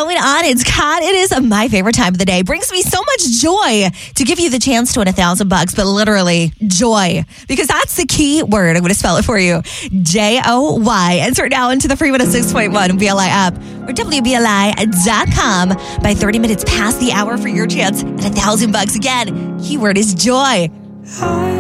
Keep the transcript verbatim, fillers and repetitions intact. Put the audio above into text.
going on? It's Kat. It is my favorite time of the day. Brings me so much joy to give you the chance to win a thousand bucks, but literally joy, because that's the key word. I'm going to spell it for you. J O Y. Enter now into the free one oh six point one B L I app or W B L I dot com by thirty minutes past the hour for your chance at a thousand bucks. Again, keyword is joy.